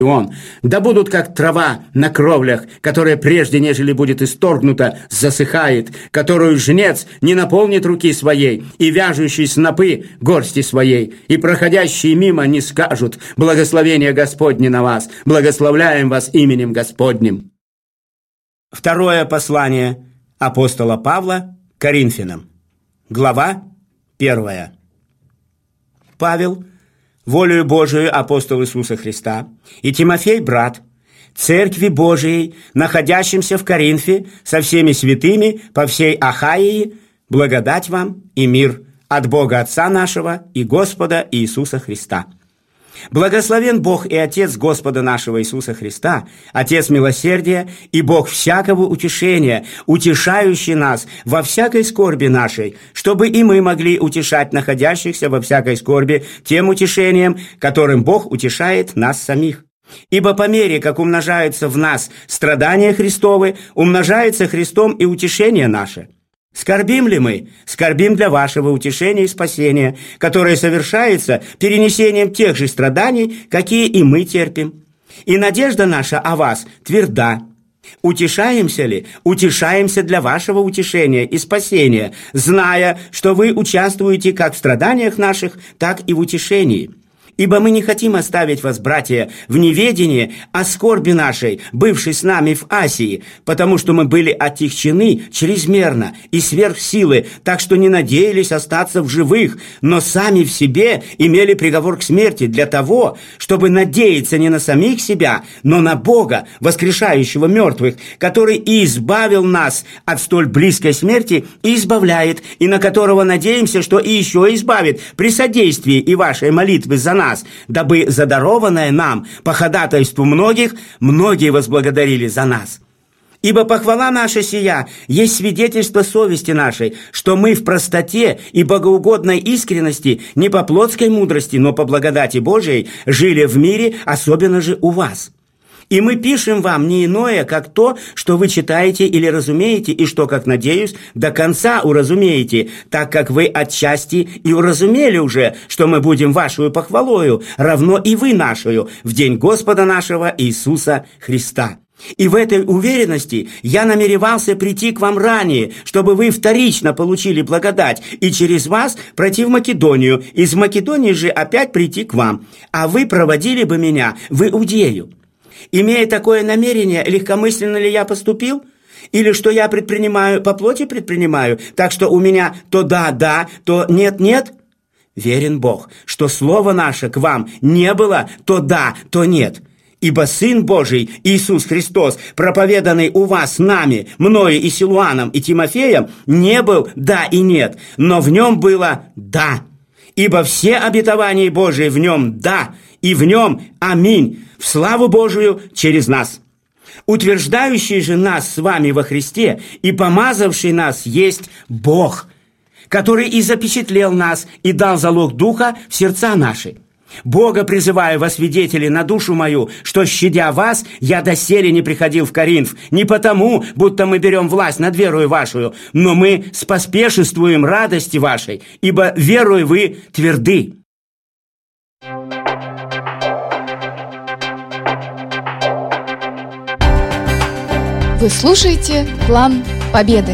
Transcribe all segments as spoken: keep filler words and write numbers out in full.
Он, да будут как трава на кровлях, которая прежде, нежели будет исторгнута, засыхает, которую жнец не наполнит руки своей, и вяжущий снопы горсти своей, и проходящие мимо не скажут: благословение Господне на вас, благословляем вас именем Господним. Второе послание апостола Павла Коринфянам, глава первая. Павел, волею Божию апостол Иисуса Христа, и Тимофей, брат, Церкви Божией, находящимся в Коринфе, со всеми святыми по всей Ахаии, благодать вам и мир от Бога Отца нашего и Господа Иисуса Христа. Благословен Бог и Отец Господа нашего Иисуса Христа, Отец милосердия и Бог всякого утешения, утешающий нас во всякой скорби нашей, чтобы и мы могли утешать находящихся во всякой скорби тем утешением, которым Бог утешает нас самих. Ибо по мере, как умножаются в нас страдания Христовы, умножается Христом и утешение наше. Скорбим ли мы? Скорбим для вашего утешения и спасения, которое совершается перенесением тех же страданий, какие и мы терпим. И надежда наша о вас тверда. Утешаемся ли? Утешаемся для вашего утешения и спасения, зная, что вы участвуете как в страданиях наших, так и в утешении. Ибо мы не хотим оставить вас, братья, в неведении о скорби нашей, бывшей с нами в Асии, потому что мы были отягчены чрезмерно и сверх силы, так что не надеялись остаться в живых, но сами в себе имели приговор к смерти для того, чтобы надеяться не на самих себя, но на Бога, воскрешающего мертвых, который и избавил нас от столь близкой смерти и избавляет, и на которого надеемся, что и еще избавит при содействии и вашей молитвы за нас, дабы задарованное нам по ходатайству многих, многие возблагодарили за нас. Ибо похвала наша сия есть свидетельство совести нашей, что мы в простоте и богоугодной искренности не по плотской мудрости, но по благодати Божией жили в мире, особенно же у вас. И мы пишем вам не иное, как то, что вы читаете или разумеете, и что, как надеюсь, до конца уразумеете, так как вы отчасти и уразумели уже, что мы будем вашою похвалою, равно и вы нашою, в день Господа нашего Иисуса Христа. И в этой уверенности я намеревался прийти к вам ранее, чтобы вы вторично получили благодать, и через вас пройти в Македонию, из Македонии же опять прийти к вам, а вы проводили бы меня в Иудею. Имея такое намерение, легкомысленно ли я поступил? Или что я предпринимаю, по плоти предпринимаю, так что у меня то да-да, то нет-нет? Верен Бог, что слово наше к вам не было то да, то нет. Ибо Сын Божий, Иисус Христос, проповеданный у вас нами, мною и Силуаном и Тимофеем, не был да и нет, но в нем было да. Ибо все обетования Божии в нем да, и в нем аминь, в славу Божию через нас. Утверждающий же нас с вами во Христе и помазавший нас есть Бог, который и запечатлел нас и дал залог Духа в сердца наши. Бога призываю во свидетели на душу мою, что, щадя вас, я доселе не приходил в Коринф, не потому, будто мы берем власть над верою вашей, но мы споспешествуем радости вашей, ибо верою вы тверды. Вы слушаете «План Победы».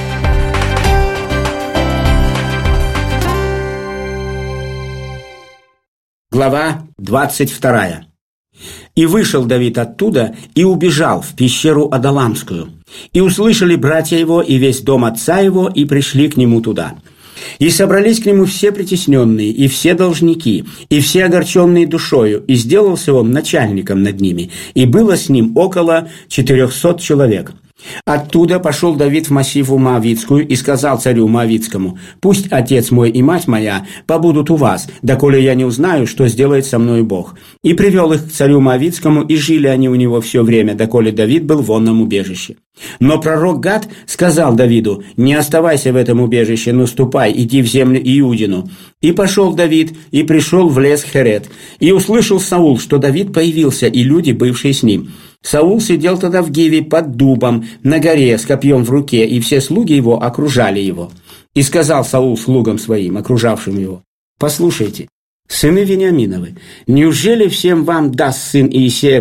Глава двадцать вторая. «И вышел Давид оттуда, и убежал в пещеру Адаламскую. И услышали братья его и весь дом отца его, и пришли к нему туда. И собрались к нему все притесненные, и все должники, и все огорченные душою, и сделался он начальником над ними, и было с ним около четырехсот человек. Оттуда пошел Давид в массиву Моавитскую и сказал царю Моавитскому: «Пусть отец мой и мать моя побудут у вас, доколе я не узнаю, что сделает со мною Бог». И привел их к царю Моавитскому, и жили они у него все время, доколе Давид был в онном убежище. Но пророк Гад сказал Давиду: «Не оставайся в этом убежище, но ступай, иди в землю Иудину». И пошел Давид, и пришел в лес Херет. И услышал Саул, что Давид появился, и люди, бывшие с ним. Саул сидел тогда в Гиве под дубом, на горе, с копьем в руке, и все слуги его окружали его. И сказал Саул слугам своим, окружавшим его: «Послушайте, сыны Вениаминовы, неужели всем вам даст сын Иисея